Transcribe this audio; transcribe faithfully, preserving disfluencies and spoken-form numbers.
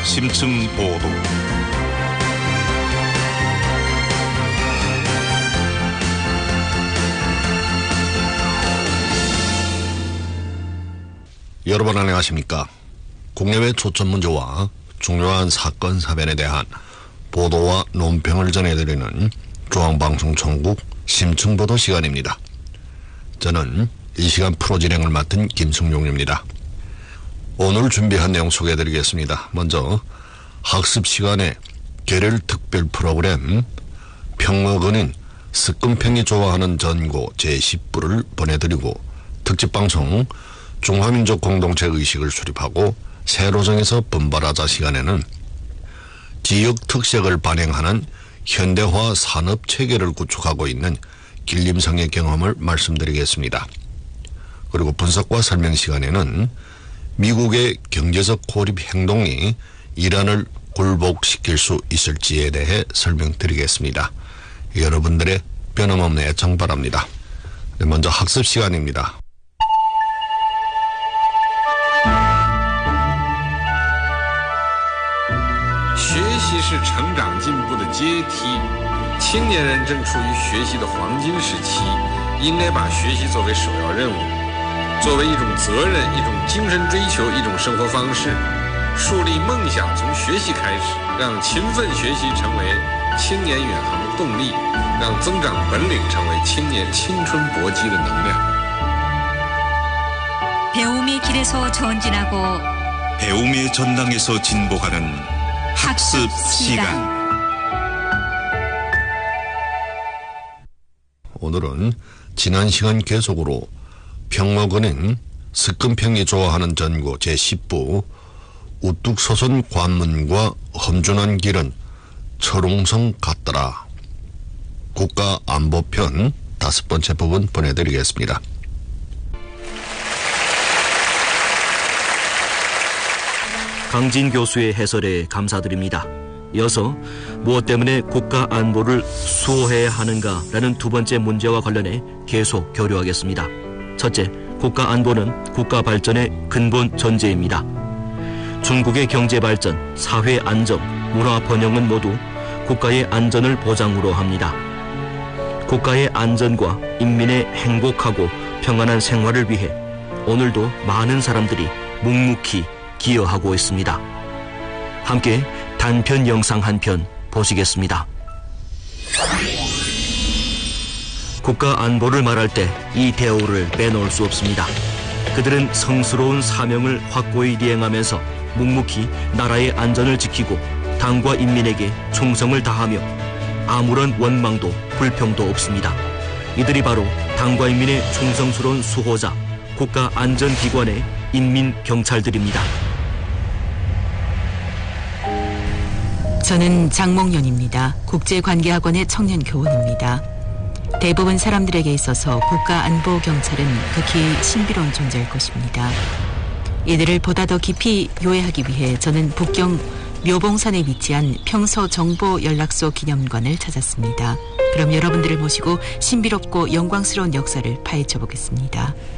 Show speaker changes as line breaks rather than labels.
심층 보도.
여러분 안녕하십니까? 국내외 초점 문제와 중요한 사건 사변에 대한 보도와 논평을 전해드리는 중앙방송 전국 심층보도 시간입니다. 저는 이 시간 프로 진행을 맡은 김승용입니다. 오늘 준비한 내용 소개해드리겠습니다. 먼저 학습 시간에 계절 특별 프로그램 평어근인 스끈평이 좋아하는 전고 제십 부를 보내드리고, 특집방송 중화민족 공동체 의식을 수립하고 새로 정해서 분발하자 시간에는 지역 특색을 반영하는 현대화 산업 체계를 구축하고 있는 길림성의 경험을 말씀드리겠습니다. 그리고 분석과 설명 시간에는 미국의 경제적 고립 행동이 이란을 굴복시킬 수 있을지에 대해 설명드리겠습니다. 여러분들의 변함없는 애청 바랍니다. 먼저 학습 시간입니다.
学习是成长进步的阶梯，青年人正处于学习的黄金时期，应该把学习作为首要任务，作为一种责任、一种精神追求、一种生活方式，树立梦想从学习开始，让勤奋学习成为青年远航的动力，让增长本领成为青年青春搏击的能量。
배움의 길에서 전진하고
배움의 전당에서 진보하는 학습 시간.
오늘은 지난 시간 계속으로 평어근인 스끈평이 좋아하는 전고 제십 부 우뚝 서선 관문과 험준한 길은 철옹성 같더라. 국가안보편 다섯 번째 부분 보내드리겠습니다.
강진 교수의 해설에 감사드립니다. 이어서 무엇 때문에 국가 안보를 수호해야 하는가라는 두 번째 문제와 관련해 계속 교류하겠습니다. 첫째, 국가 안보는 국가 발전의 근본 전제입니다. 중국의 경제 발전, 사회 안정, 문화 번영은 모두 국가의 안전을 보장으로 합니다. 국가의 안전과 인민의 행복하고 평안한 생활을 위해 오늘도 많은 사람들이 묵묵히 기여하고 있습니다. 함께 단편 영상 한 편 보시겠습니다. 국가 안보를 말할 때 이 대우를 빼놓을 수 없습니다. 그들은 성스러운 사명을 확고히 이행하면서 묵묵히 나라의 안전을 지키고 당과 인민에게 충성을 다하며 아무런 원망도 불평도 없습니다. 이들이 바로 당과 인민의 충성스러운 수호자, 국가안전기관의 인민경찰들입니다.
저는 장몽연입니다. 국제관계학원의 청년교원입니다. 대부분 사람들에게 있어서 국가안보경찰은 극히 신비로운 존재일 것입니다. 이들을 보다 더 깊이 요해하기 위해 저는 북경 묘봉산에 위치한 평서정보연락소 기념관을 찾았습니다. 그럼 여러분들을 모시고 신비롭고 영광스러운 역사를 파헤쳐 보겠습니다.